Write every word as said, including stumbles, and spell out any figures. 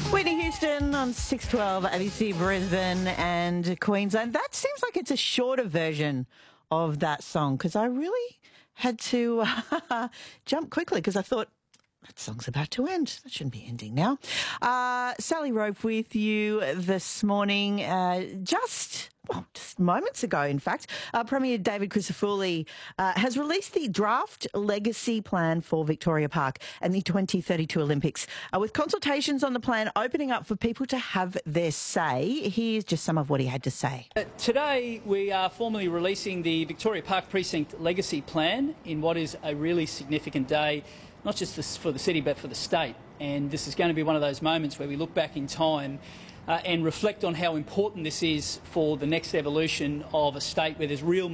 Whitney Houston on six twelve A B C Brisbane and Queensland. That seems like it's a shorter version of that song because I really had to uh, jump quickly because I thought, that song's about to end. That shouldn't be ending now. Uh, Sally Rope with you this morning. Uh, just, well, just moments ago, in fact, uh, Premier David Crisafulli uh, has released the draft legacy plan for Victoria Park and the twenty thirty-two Olympics, uh, with consultations on the plan opening up for people to have their say. Here's just some of what he had to say. Uh, today, we are formally releasing the Victoria Park Precinct Legacy Plan in what is a really significant day, not just for the city but for the state. And this is going to be one of those moments where we look back in time uh, and reflect on how important this is for the next evolution of a state where there's real